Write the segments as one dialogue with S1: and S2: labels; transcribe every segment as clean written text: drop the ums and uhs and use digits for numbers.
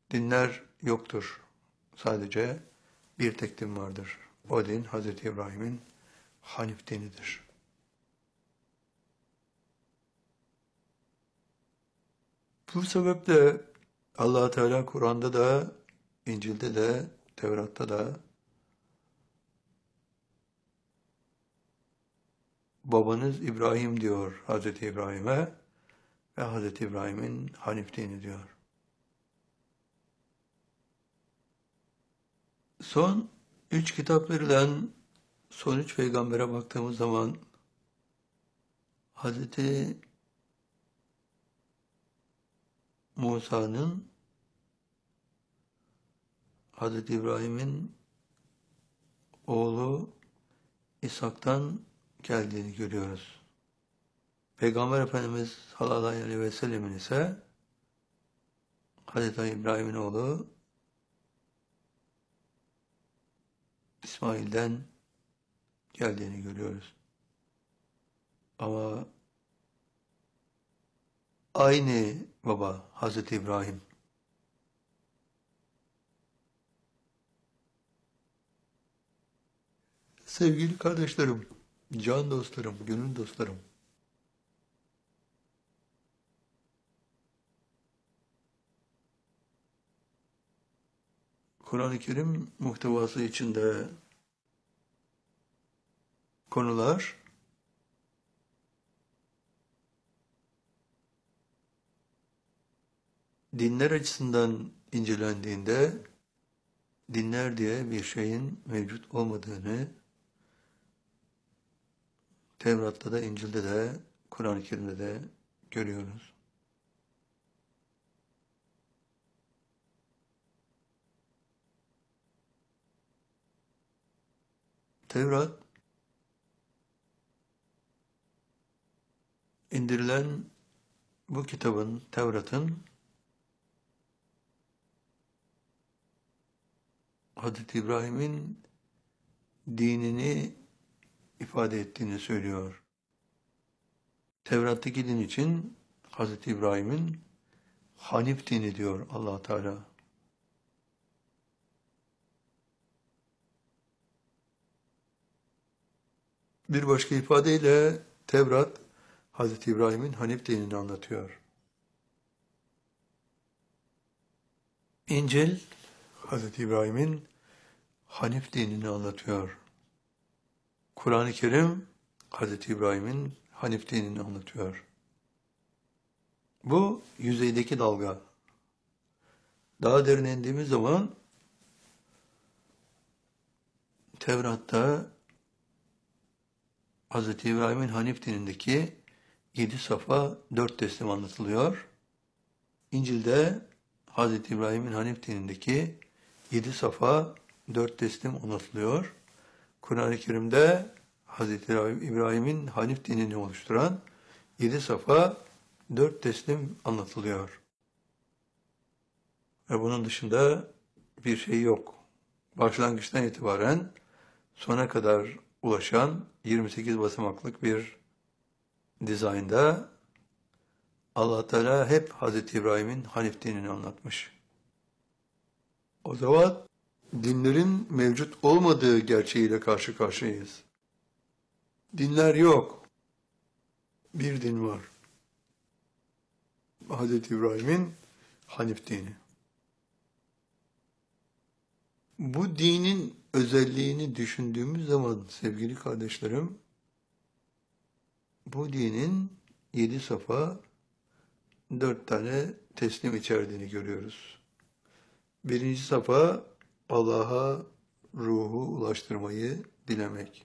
S1: Dinler yoktur. Sadece bir tek din vardır. O din Hz. İbrahim'in Hanif dinidir. Bu sebeple Allah Teala Kur'an'da da, İncil'de de, Tevrat'ta da babanız İbrahim diyor Hz. İbrahim'e ve Hz. İbrahim'in Hanif dini diyor. Son 3 kitap verilen son 3 peygambere baktığımız zaman Hz. Musa'nın Hz. İbrahim'in oğlu İshak'tan geldiğini görüyoruz. Peygamber Efendimiz sallallahu aleyhi ve sellemin ise Hz. İbrahim'in oğlu İsmail'den geldiğini görüyoruz. Ama aynı baba Hz. İbrahim. Sevgili kardeşlerim, can dostlarım, gönül dostlarım. Kur'an-ı Kerim muhtevası içinde konular dinler açısından incelendiğinde dinler diye bir şeyin mevcut olmadığını Tevrat'ta da, İncil'de de, Kur'an-ı Kerim'de de görüyoruz. Tevrat, indirilen bu kitabın, Tevrat'ın Hz. İbrahim'in dinini ifade ettiğini söylüyor. Tevrat'taki din için Hz. İbrahim'in Hanif dini diyor Allah Teala. Bir başka ifadeyle Tevrat Hz. İbrahim'in Hanif dinini anlatıyor. İncil Hz. İbrahim'in Hanif dinini anlatıyor. Kur'an-ı Kerim Hz. İbrahim'in Hanif dinini anlatıyor. Bu yüzeydeki dalga. Daha derine indiğimiz zaman Tevrat'ta Hz. İbrahim'in Hanif dinindeki 7 safa 4 teslim anlatılıyor. İncil'de Hz. İbrahim'in Hanif dinindeki 7 safa 4 teslim anlatılıyor. Kur'an-ı Kerim'de Hz. İbrahim'in Hanif dinini oluşturan 7 safa 4 teslim anlatılıyor. Ve bunun dışında bir şey yok. Başlangıçtan itibaren sona kadar ulaşan 28 basamaklık bir dizaynda Allah Teala hep Hz. İbrahim'in Hanif dinini anlatmış. O zaman dinlerin mevcut olmadığı gerçeğiyle karşı karşıyayız. Dinler yok. Bir din var. Hz. İbrahim'in Hanif dini. Bu dinin özelliğini düşündüğümüz zaman sevgili kardeşlerim, bu dinin 7 safa 4 tane teslim içerdiğini görüyoruz. Birinci safa Allah'a ruhu ulaştırmayı dilemek.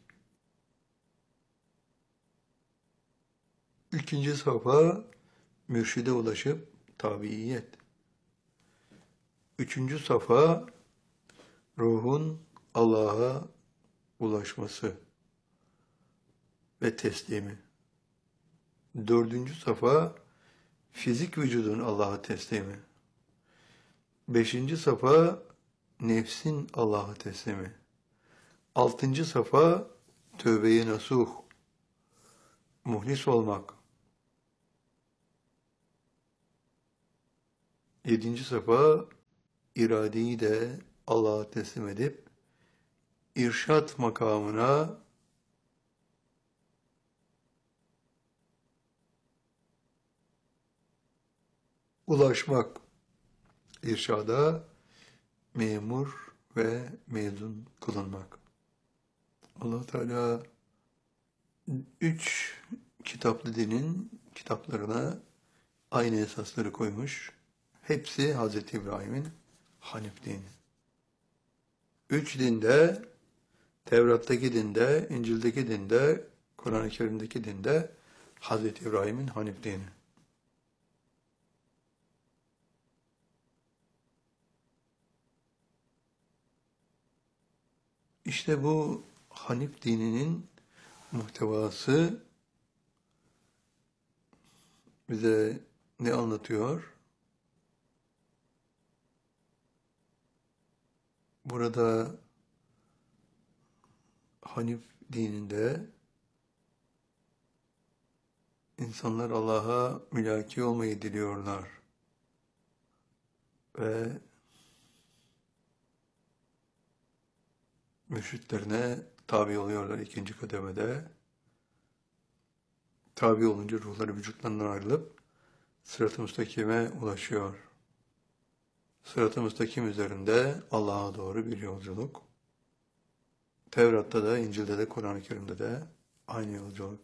S1: İkinci safa mürşide ulaşıp tabiiyet. Üçüncü safa ruhun Allah'a ulaşması ve teslimi. Dördüncü safa fizik vücudun Allah'a teslimi. Beşinci safa nefsin Allah'a teslimi. Altıncı safa tövbe-i nasuh, muhlis olmak. Yedinci safa iradeyi de Allah'a teslim edip irşat makamına ulaşmak, irşada memur ve mezun kılınmak. Allah Teala üç kitaplı dinin kitaplarına aynı esasları koymuş. Hepsi Hz. İbrahim'in Hanif dini. Üç dinde, Tevrat'taki dinde, İncil'deki dinde, Kur'an-ı Kerim'deki dinde Hz. İbrahim'in Hanif dini. İşte bu Hanif dininin muhtevası bize ne anlatıyor? Burada Hanif dininde insanlar Allah'a mülaki olmayı diliyorlar ve mürşitlerine tabi oluyorlar ikinci kademede. Tabi olunca ruhları vücutlarından ayrılıp sırat-ı müstakime ulaşıyor. Sırat-ı müstakim üzerinde Allah'a doğru bir yolculuk. Tevrat'ta da, İncil'de de, Kur'an-ı Kerim'de de aynı yolculuk.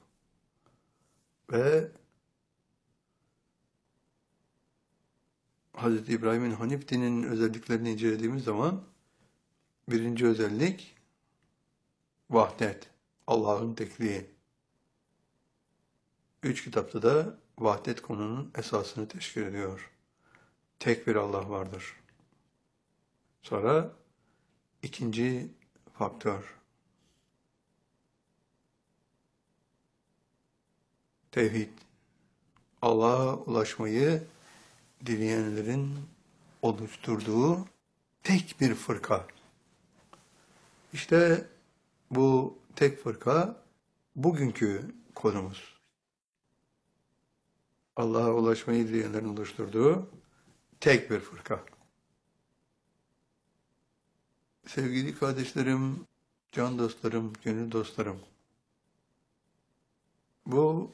S1: Ve Hz. İbrahim'in Hanif dininin özelliklerini incelediğimiz zaman birinci özellik vahdet, Allah'ın tekliği. Üç kitapta da vahdet konunun esasını teşkil ediyor. Tek bir Allah vardır. Sonra ikinci faktör, tevhid. Allah'a ulaşmayı dileyenlerin oluşturduğu tek bir fırka. İşte bu tek fırka bugünkü konumuz. Allah'a ulaşmayı dileyenlerin oluşturduğu tek bir fırka. Sevgili kardeşlerim, can dostlarım, gönül dostlarım, bu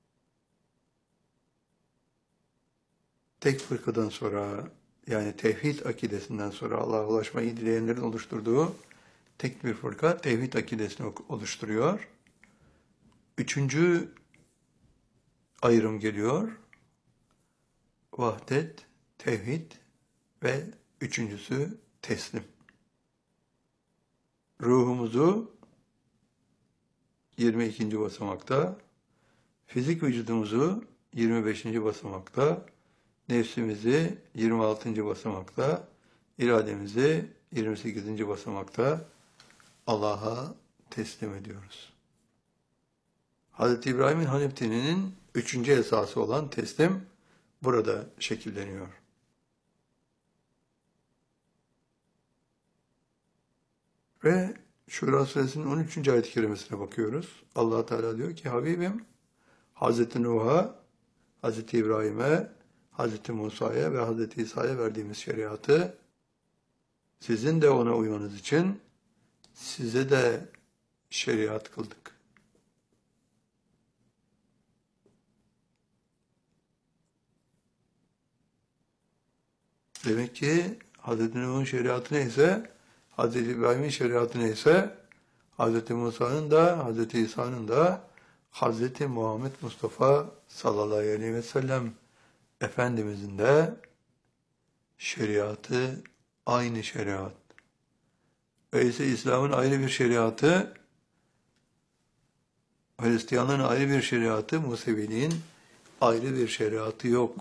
S1: tek fırkadan sonra, yani tevhid akidesinden sonra Allah'a ulaşmayı dileyenlerin oluşturduğu tek bir fırka tevhid akidesini oluşturuyor. Üçüncü ayrım geliyor. Vahdet, tevhid ve üçüncüsü teslim. Ruhumuzu 22. basamakta, fizik vücudumuzu 25. basamakta, nefsimizi 26. basamakta, irademizi 28. basamakta Allah'a teslim ediyoruz. Hz. İbrahim'in Hanif dininin üçüncü esası olan teslim burada şekilleniyor. Ve Şura suresinin 13. ayet-i kerimesine bakıyoruz. Allah Teala diyor ki Habibim Hz. Nuh'a, Hz. İbrahim'e, Hz. Musa'ya ve Hz. İsa'ya verdiğimiz şeriatı sizin de ona uymanız için size de şeriat kıldık. Demek ki Hz. Nuh'un şeriatı neyse, Hz. İbrahim'in şeriatı neyse, Hz. Musa'nın da, Hz. İsa'nın da, Hz. Muhammed Mustafa sallallahu aleyhi ve sellem Efendimizin de şeriatı aynı şeriat. Öyleyse İslam'ın ayrı bir şeriatı, Hristiyanlığın ayrı bir şeriatı, Museviliğin ayrı bir şeriatı yok.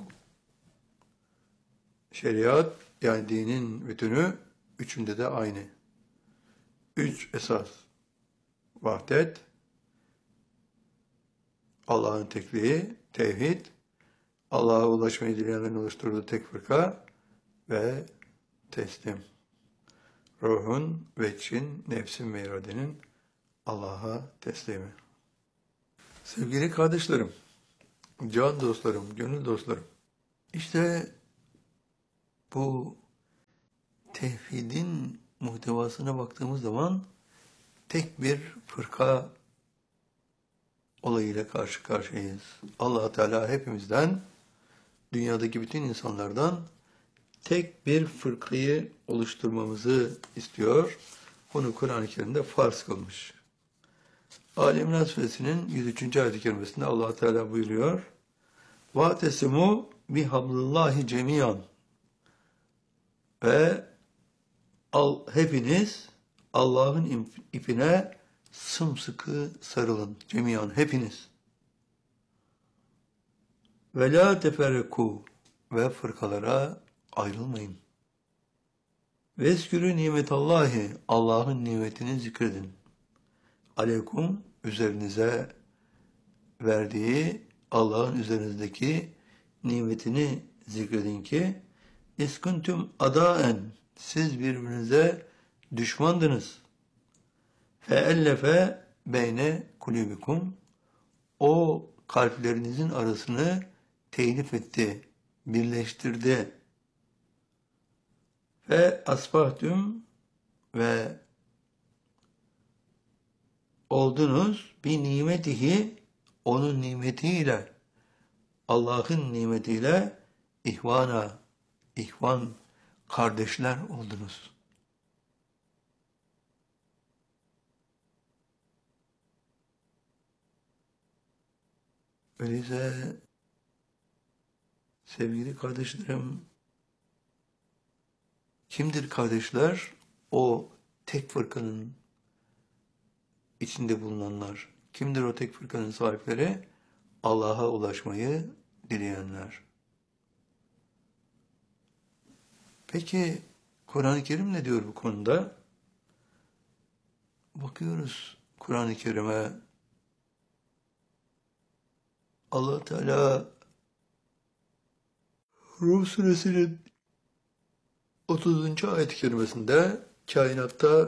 S1: Şeriat, yani dinin bütünü, üçünde de aynı. Üç esas. Vahdet, Allah'ın tekliği, tevhid, Allah'a ulaşmayı dileyenlerin oluşturduğu tek fırka ve teslim. Ruhun, veçin, nefsin ve iradenin Allah'a teslimi. Sevgili kardeşlerim, can dostlarım, gönül dostlarım, işte bu tevhidin muhtevasına baktığımız zaman tek bir fırka olayıyla karşı karşıyayız. Allah Teala hepimizden, dünyadaki bütün insanlardan tek bir fırkayı oluşturmamızı istiyor. Bunu Kur'an-ı Kerim'de farz kılmış. Ali İmran Suresinin 103. ayet-i kerimesinde Allah Teala buyuruyor: وَاَتَسِمُوا بِحَبْلِ cemiyan ve hepiniz Allah'ın ipine sımsıkı sarılın. Cemiyan, hepiniz. Ve la teferreku, ve fırkalara ayrılmayın. Veskürü nimetallahi, Allah'ın nimetini zikredin. Aleyküm, üzerinize verdiği Allah'ın üzerinizdeki nimetini zikredin ki iskuntum adaen, siz birbirinize düşmandınız. Feellefe beyne kulubikum, o kalplerinizin arasını telif etti, birleştirdi. Ve asbahtüm, ve oldunuz bir nimetihi, onun nimetiyle, Allah'ın nimetiyle ihvan kardeşler oldunuz. Öyleyse sevgili kardeşlerim, kimdir kardeşler? O tek fırkanın içinde bulunanlar. Kimdir o tek fırkanın sahipleri? Allah'a ulaşmayı dileyenler. Peki Kur'an-ı Kerim ne diyor bu konuda? Bakıyoruz Kur'an-ı Kerim'e. Allah Teala Rum suresinin 30. ayet-i kerimesinde kainatta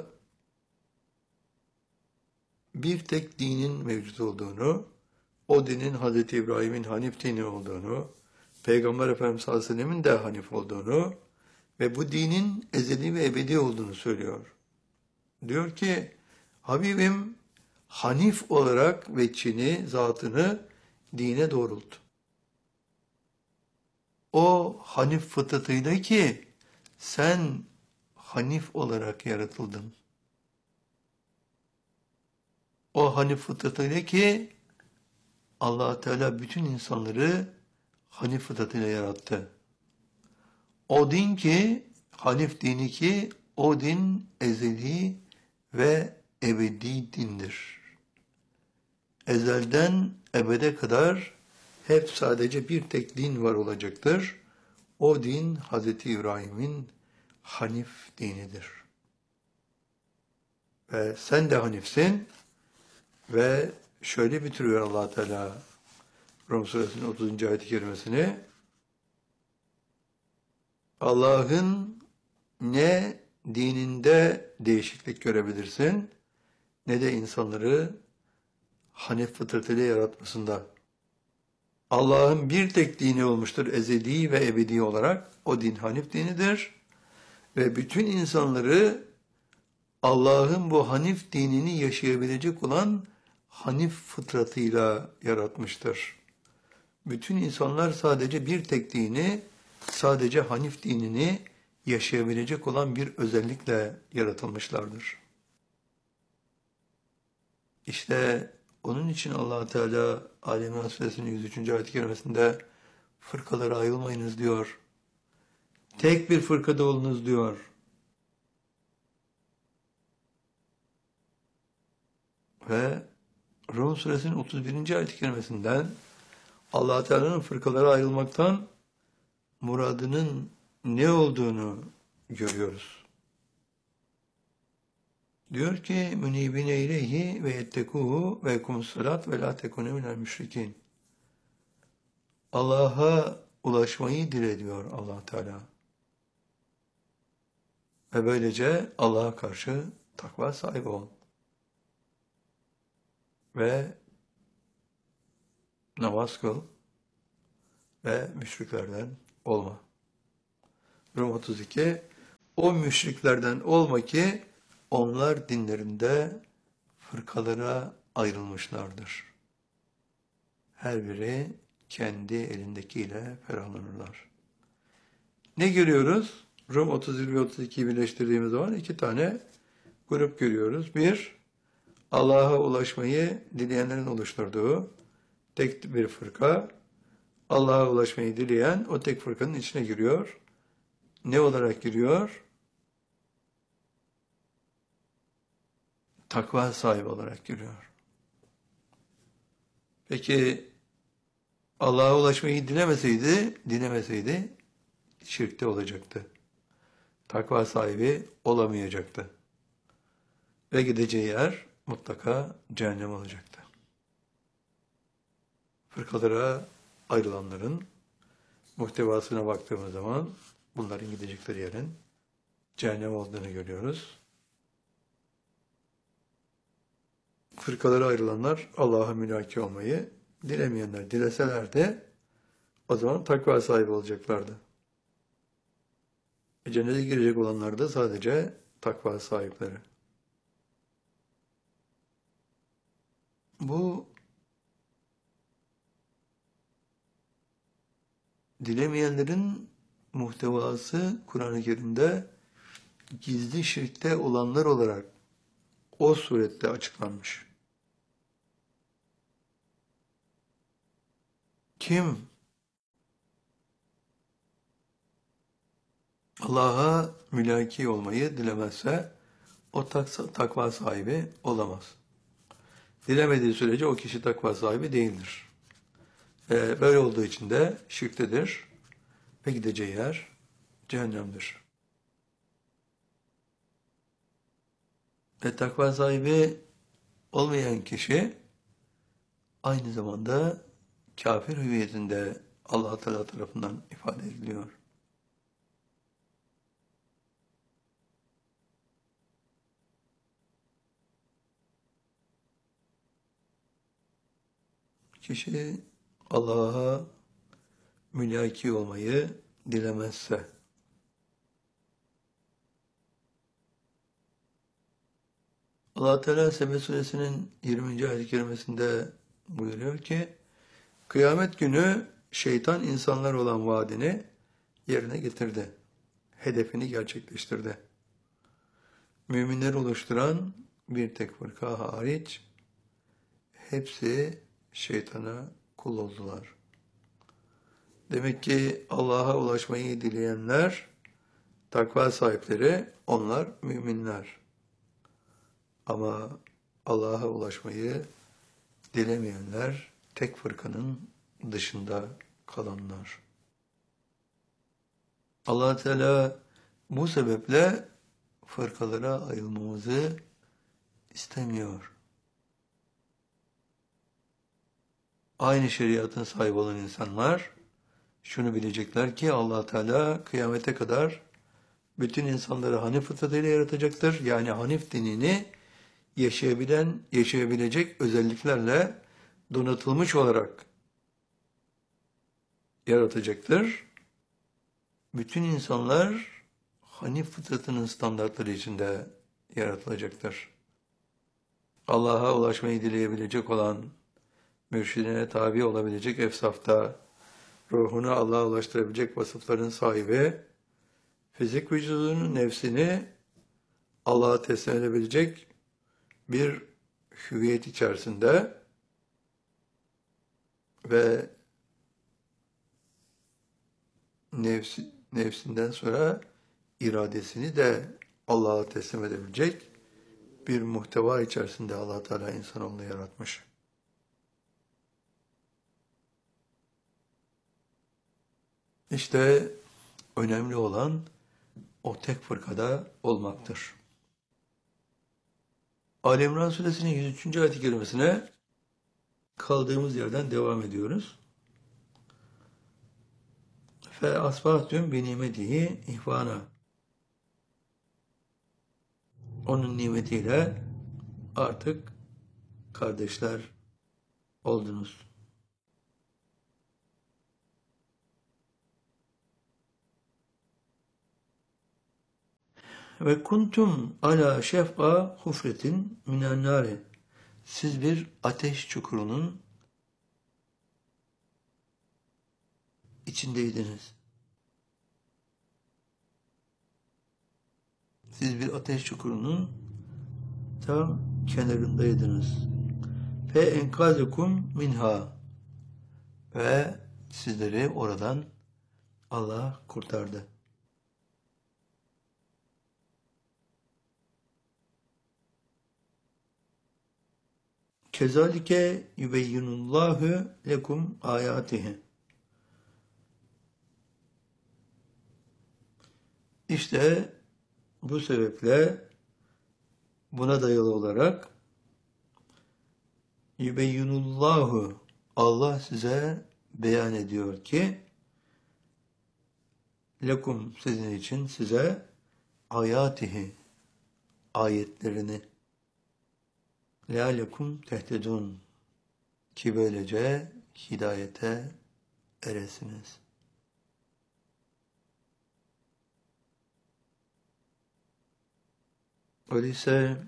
S1: bir tek dinin mevcut olduğunu, o dinin Hz. İbrahim'in Hanif dini olduğunu, Peygamber Efendimiz sallallahu aleyhi ve sellem'in de Hanif olduğunu ve bu dinin ezeli ve ebedi olduğunu söylüyor. Diyor ki, Habibim Hanif olarak veçhini, zatını dine doğrultu. O Hanif fıtratıyla ki sen Hanif olarak yaratıldın. O Hanif fıtratıyla ki Allah Teala bütün insanları Hanif fıtratıyla yarattı. O din ki, Hanif dini ki, o din ezeli ve ebedi dindir. Ezelden ebede kadar hep sadece bir tek din var olacaktır. O din Hz. İbrahim'in Hanif dinidir. Ve sen de Hanifsin ve şöyle bitiriyor Allah Teala Rum suresinin 30. ayet-i kerimesini. Allah'ın ne dininde değişiklik görebilirsin ne de insanları Hanif fıtratıyla yaratmasında. Allah'ın bir tek dini olmuştur ezeli ve ebedi olarak. O din Hanif dinidir. Ve bütün insanları Allah'ın bu Hanif dinini yaşayabilecek olan Hanif fıtratıyla yaratmıştır. Bütün insanlar sadece bir tek dini, sadece Hanif dinini yaşayabilecek olan bir özellikle yaratılmışlardır. İşte onun için Allah Teala Ali İmran Suresinin 103. ayet-i kerimesinde fırkalara ayrılmayınız diyor. Tek bir fırkada olunuz diyor. Ve Rum Suresinin 31. ayet-i kerimesinden Allah Teala'nın fırkalara ayrılmaktan muradının ne olduğunu görüyoruz. Diyor ki münibine ileyhi ve yettekuhu ve yekumussalat ve la tekunu minel müşrikin. Allah'a ulaşmayı dile diyor Allah Teala. Ve böylece Allah'a karşı takva sahibi ol. Ve namaz kıl ve müşriklerden olma. Rum 32 O müşriklerden olma ki onlar dinlerinde fırkalara ayrılmışlardır. Her biri kendi elindekiyle ferahlanırlar. Ne görüyoruz? Rum 31 ve 32'yi birleştirdiğimiz zaman iki tane grup görüyoruz. Bir, Allah'a ulaşmayı dileyenlerin oluşturduğu tek bir fırka. Allah'a ulaşmayı dileyen o tek fırkanın içine giriyor. Ne olarak giriyor? Takva sahibi olarak giriyor. Peki Allah'a ulaşmayı dilemeseydi şirkte olacaktı. Takva sahibi olamayacaktı. Ve gideceği yer mutlaka cehennem olacaktı. Fırkalara ayrılanların muhtevasına baktığımız zaman bunların gidecekleri yerin cehennem olduğunu görüyoruz. Fırkalara ayrılanlar Allah'a mülaki olmayı dilemeyenler. Dileseler de o zaman takva sahibi olacaklardı. Cennete girecek olanlar da sadece takva sahipleri. Bu dilemeyenlerin muhtevası Kur'an-ı Kerim'de gizli şirkte olanlar olarak o surette açıklanmış. Kim Allah'a mülaki olmayı dilemezse o takva sahibi olamaz. Dilemediği sürece o kişi takva sahibi değildir. Böyle olduğu için de şirktedir ve gideceği yer cehennemdir. Takva sahibi olmayan kişi aynı zamanda kafir hüviyetinde Allah Teala tarafından ifade ediliyor. Kişi Allah'a mülaki olmayı dilemezse, Allah Teala Sebe Suresinin 20. ayet-i kerimesinde buyuruyor ki, kıyamet günü şeytan insanlar olan vaadini yerine getirdi. Hedefini gerçekleştirdi. Müminleri oluşturan bir tek fırka hariç hepsi şeytana kul oldular. Demek ki Allah'a ulaşmayı dileyenler, takva sahipleri, onlar müminler. Ama Allah'a ulaşmayı dilemeyenler, tek fırkanın dışında kalanlar. Allah Teala bu sebeple fırkalara ayrılmamızı istemiyor. Aynı şeriatın sahibi olan insanlar şunu bilecekler ki Allah Teala kıyamete kadar bütün insanları Hanif fıtratıyla yaratacaktır. Yani Hanif dinini yaşayabilecek özelliklerle donatılmış olarak yaratacaktır. Bütün insanlar Hanif fıtratının standartları içinde yaratılacaktır. Allah'a ulaşmayı dileyebilecek olan, mürşidine tabi olabilecek efsafta, ruhunu Allah'a ulaştırabilecek vasıfların sahibi, fizik vücudunun nefsini Allah'a teslim edebilecek bir hüviyet içerisinde ve nefsinden sonra iradesini de Allah'a teslim edebilecek bir muhteva içerisinde Allah Teala insanoğlunu yaratmış. İşte önemli olan o tek fırkada olmaktır. Ali İmran Suresinin 103. ayet-i kerimesine kaldığımız yerden devam ediyoruz. Fe asbahtüm bi nimetihi ihvana. Onun nimetiyle artık kardeşler oldunuz. Ve kuntum ala şef'a hufretin minen nari. Siz bir ateş çukurunun içindeydiniz. Siz bir ateş çukurunun tam kenarındaydınız. Fe enkazekum minha. Ve sizleri oradan Allah kurtardı. Kezalike yubeyyinullahu lekum ayatihi. İşte bu sebeple buna dayalı olarak yubeyyinullahu, Allah size beyan ediyor ki lekum, sizin için, size ayatihi, ayetlerini, lealekum tehtedun, ki böylece hidayete eresiniz. Öyleyse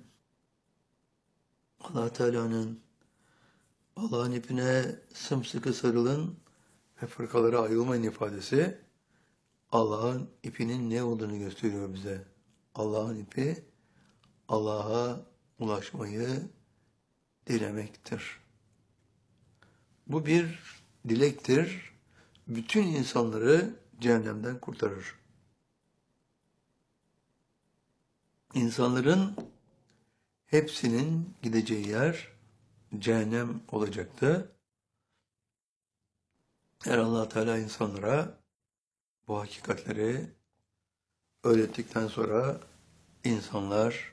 S1: Allah Teala'nın Allah'ın ipine sımsıkı sarılın ve fırkalara ayrılmayın ifadesi Allah'ın ipinin ne olduğunu gösteriyor bize. Allah'ın ipi Allah'a ulaşmayı dilemektir. Bu bir dilektir. Bütün insanları cehennemden kurtarır. İnsanların hepsinin gideceği yer cehennem olacaktı. Eğer Allah Teala insanlara bu hakikatleri öğrettikten sonra insanlar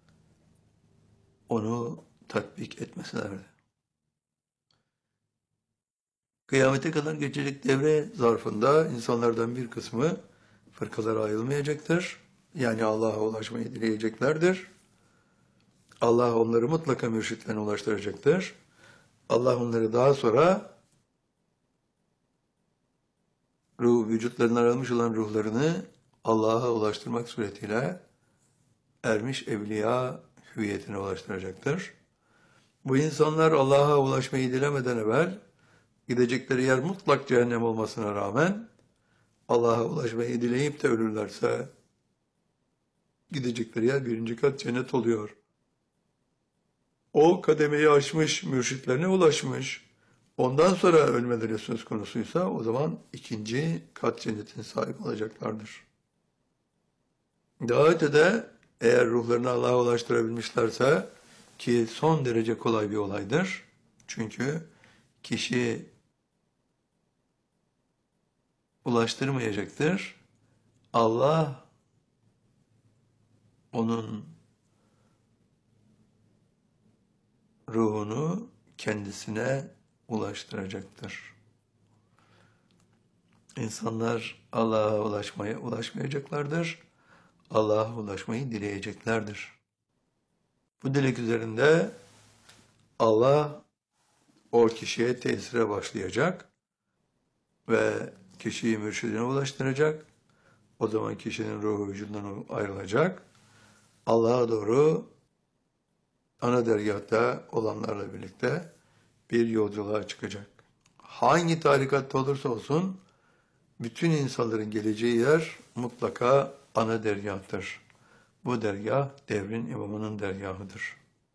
S1: onu tatbik etmeselerdi. Kıyamete kadar geçecek devre zarfında insanlardan bir kısmı fırkalara ayrılmayacaktır. Yani Allah'a ulaşmayı dileyeceklerdir. Allah onları mutlaka mürşitlerine ulaştıracaktır. Allah onları daha sonra vücutlarına aranmış olan ruhlarını Allah'a ulaştırmak suretiyle ermiş evliya hüviyetine ulaştıracaktır. Bu insanlar Allah'a ulaşmayı dilemeden evvel gidecekleri yer mutlak cehennem olmasına rağmen Allah'a ulaşmayı dileyip de ölürlerse gidecekleri yer birinci kat cennet oluyor. O kademeyi aşmış, mürşitlerine ulaşmış. Ondan sonra ölmeleri söz konusuysa o zaman ikinci kat cennetin sahibi olacaklardır. Daha ötede eğer ruhlarını Allah'a ulaştırabilmişlerse, ki son derece kolay bir olaydır. Çünkü kişi ulaştırmayacaktır. Allah onun ruhunu kendisine ulaştıracaktır. İnsanlar Allah'a ulaşmayacaklardır. Allah'a ulaşmayı dileyeceklerdir. Bu dilek üzerinde Allah o kişiye tesire başlayacak ve kişiyi mürşidine ulaştıracak. O zaman kişinin ruhu vücudundan ayrılacak. Allah'a doğru ana dergâhta olanlarla birlikte bir yolculuğa çıkacak. Hangi tarikatta olursa olsun bütün insanların geleceği yer mutlaka ana dergâhtır. Bu dergâh devrin imamının dergâhıdır.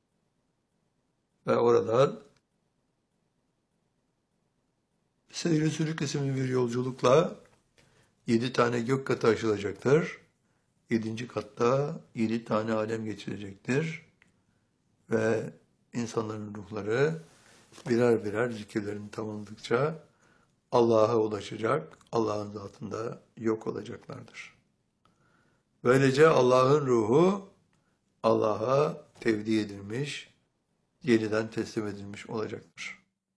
S1: Ve orada Seyri Sülük isimli bir yolculukla 7 tane gök katı aşılacaktır. 7. katta 7 tane alem geçirecektir. Ve insanların ruhları birer birer zikirlerini tamamladıkça Allah'a ulaşacak, Allah'ın zatında yok olacaklardır. Böylece Allah'ın ruhu Allah'a tevdi edilmiş, yeniden teslim edilmiş olacaktır.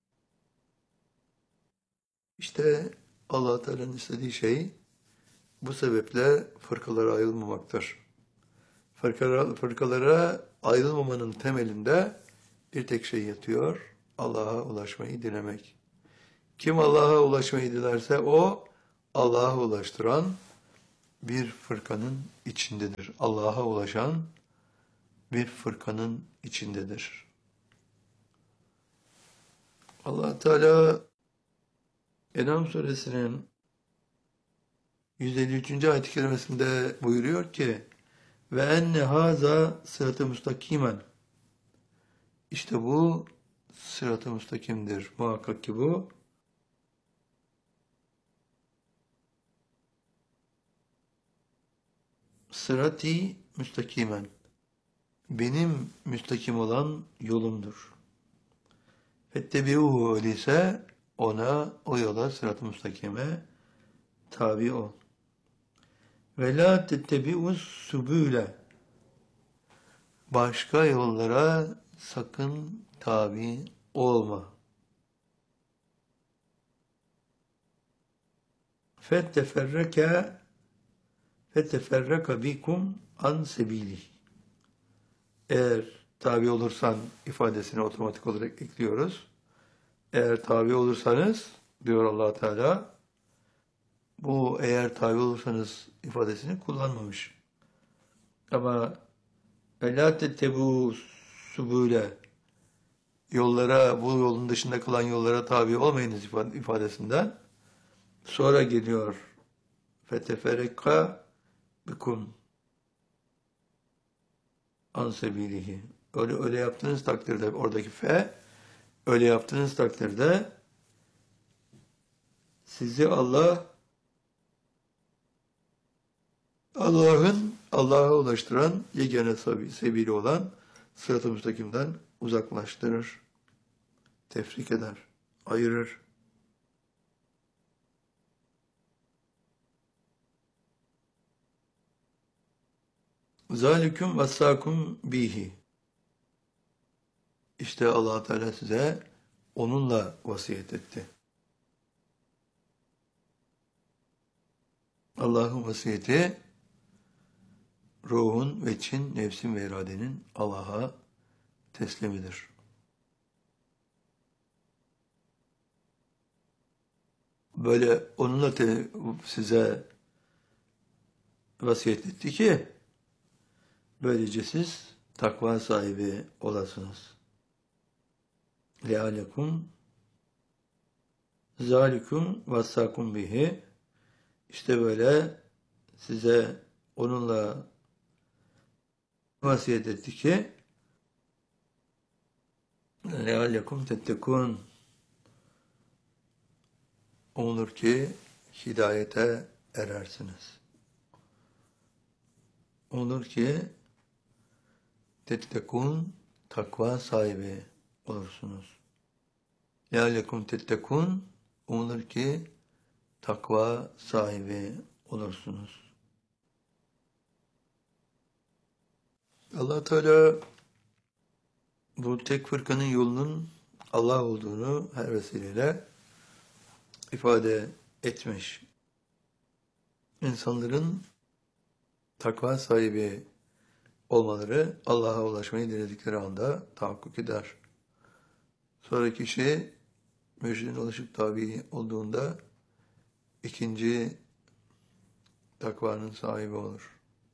S1: İşte Allah Teala'nın istediği şey bu sebeple fırkalara ayrılmamaktır. Fırkalara ayrılmamanın temelinde bir tek şey yatıyor: Allah'a ulaşmayı dilemek. Kim Allah'a ulaşmayı dilerse o Allah'a ulaştıran, bir fırkanın içindedir. Allah'a ulaşan bir fırkanın içindedir. Allah Teala En'am suresinin 153. ayet-i kerimesinde buyuruyor ki ve enne haza sırat-ı müstakimen. İşte bu sırat-ı müstakimdir. Muhakkak ki bu sırat-i müstakimen. Benim müstakim olan yolumdur. Fettebi'uhu öyleyse ona, o yola, sırat-ı müstakime tabi ol. Ve la tettebi'us subüle. Başka yollara sakın tabi olma. Fetteferreka bikum an sebili. Eğer tabi olursan ifadesini otomatik olarak ekliyoruz. Eğer tabi olursanız diyor Allah Teala, bu eğer tabi olursanız ifadesini kullanmamış. Ama la tettebu subule, yollara, bu yolun dışında kalan yollara tabi olmayınız ifadesinden sonra geliyor fetefereka bikum an sebilihi. Öyle yaptığınız takdirde, oradaki öyle yaptığınız takdirde sizi Allah'a ulaştıran yegane sebili olan sırat-ı müstakimden uzaklaştırır, tefrik eder, ayırır. Zalikum vassakum bihi. İşte Allah Teala size onunla vasiyet etti. Allah'ın vasiyeti ruhun ve çin, nefsin ve iradenin Allah'a teslimidir. Böyle onunla size vasiyet etti ki böylece siz takva sahibi olasınız. Lealekum zalikum vassakum bihi. İşte böyle size onunla vasiyet etti ki lealekum tettekun. Umulur ki hidayete erersiniz. Umulur ki tettekun, takva sahibi olursunuz. Lealekum tettekun, umulur ki takva sahibi olursunuz. Allah Teala bu tek fırkanın yolunun Allah olduğunu her vesileyle ifade etmiş. İnsanların takva sahibi olmaları Allah'a ulaşmayı diledikleri anda tahakkuk eder. Sonra kişi mürşidine ulaşıp tabi olduğunda ikinci takvanın sahibi olur.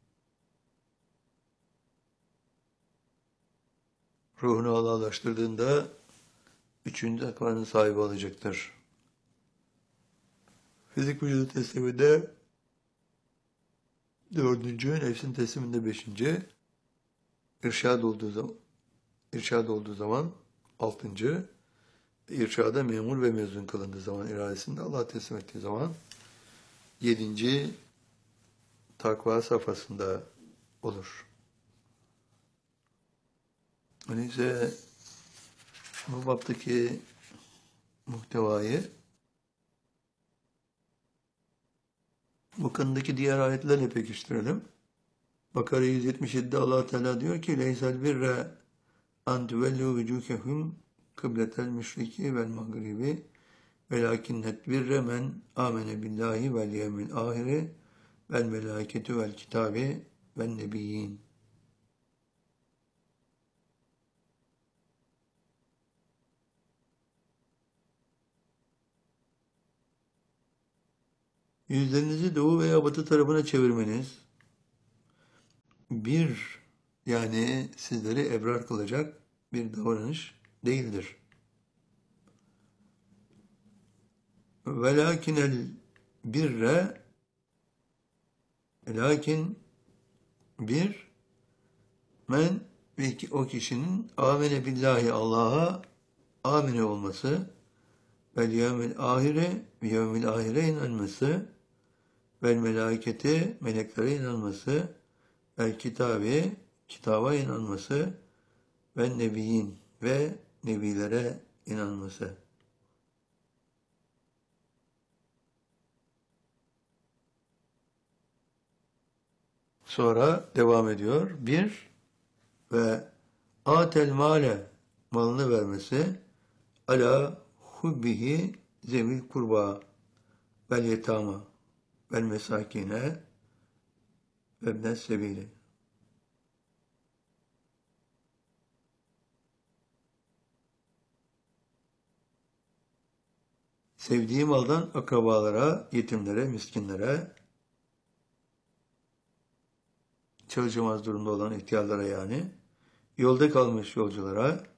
S1: Ruhunu Allah'a ulaştırdığında üçüncü takvanın sahibi olacaktır. Fizik vücudu tesliminde dördüncü, nefsin tesliminde beşinci, irşad olduğu zaman altıncı, irşada memur ve mezun kılındığı zaman, iradesinde Allah'a teslim ettiği zaman yedinci takva safhasında olur. Öyleyse bu baptaki muhtevayı bu kanındaki diğer ayetlerle pekiştirelim. Bakara 177'de Allah Teala diyor ki leysel birre an tuvellu vucuhehum kıbletel müşriki vel mağribi velakinnet birre men amene billahi vel yevmil ahiri vel melâketu vel kitabi vel nebiyyin. Yüzlerinizi doğu veya batı tarafına çevirmeniz bir, yani sizleri ebrar kılacak bir davranış değildir. Velakinel birre, lakin bir, men ve o kişinin amene billahi, Allah'a amine olması, vel yevmil ahire ve yevmil ahire inanması, vel melâiketi, meleklere inanması, vel kitabi, kitaba inanması, ve nebiyyin, ve nebilere inanması. Sonra devam ediyor. Bir, ve atel male, malını vermesi, ala hubbihi zevil kurba, vel yetama, vel mesakine, ve ibnes sebili. Sevdiği maldan akrabalara, yetimlere, miskinlere, çalışamaz durumda olan ihtiyarlara, yani yolda kalmış yolculara,